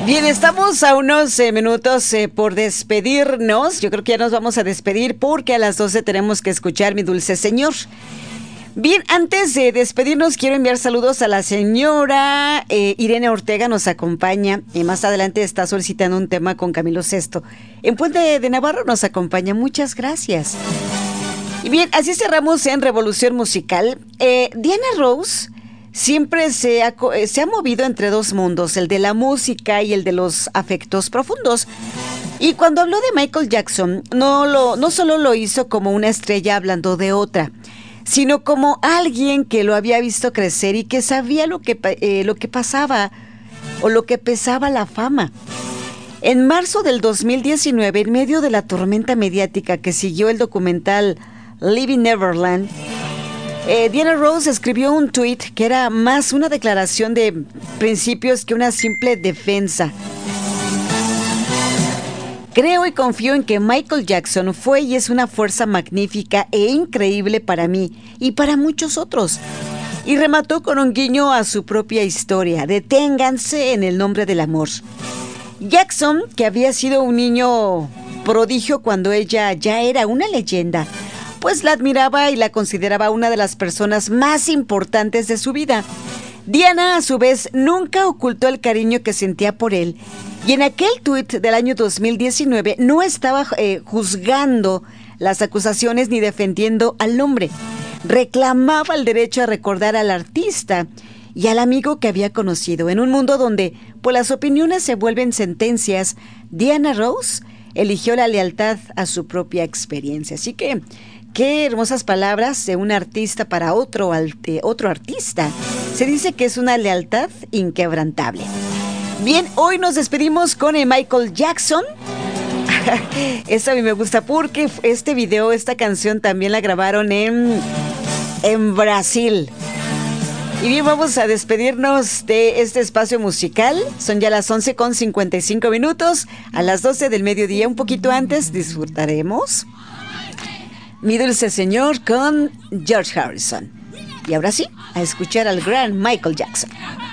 Bien, estamos a unos minutos por despedirnos. Yo creo que ya nos vamos a despedir porque a las 12 tenemos que escuchar Mi Dulce Señor. Bien, antes de despedirnos quiero enviar saludos a la señora Irene Ortega, nos acompaña y más adelante está solicitando un tema con Camilo Sesto. En Puente de Navarro nos acompaña, muchas gracias. Y bien, así cerramos en Revolución Musical. Diana Ross siempre se ha movido entre dos mundos, el de la música y el de los afectos profundos. Y cuando habló de Michael Jackson, no solo lo hizo como una estrella hablando de otra, sino como alguien que lo había visto crecer y que sabía lo que pasaba o lo que pesaba la fama. En marzo del 2019, en medio de la tormenta mediática que siguió el documental Living Neverland, Diana Ross escribió un tuit que era más una declaración de principios que una simple defensa. Creo y confío en que Michael Jackson fue y es una fuerza magnífica e increíble para mí y para muchos otros. Y remató con un guiño a su propia historia. Deténganse en el nombre del amor. Jackson, que había sido un niño prodigio cuando ella ya era una leyenda, pues la admiraba y la consideraba una de las personas más importantes de su vida. Diana, a su vez, nunca ocultó el cariño que sentía por él. Y en aquel tuit del año 2019 no estaba juzgando las acusaciones ni defendiendo al hombre. Reclamaba el derecho a recordar al artista y al amigo que había conocido. En un mundo donde pues, las opiniones se vuelven sentencias, Diana Ross eligió la lealtad a su propia experiencia. Así que qué hermosas palabras de un artista para otro artista. Se dice que es una lealtad inquebrantable. Bien, hoy nos despedimos con Michael Jackson. Eso a mí me gusta porque este video, esta canción también la grabaron en Brasil. Y bien, vamos a despedirnos de este espacio musical. Son ya las 11:55. A las 12 del mediodía, un poquito antes, disfrutaremos Mi Dulce Señor con George Harrison. Y ahora sí, a escuchar al gran Michael Jackson.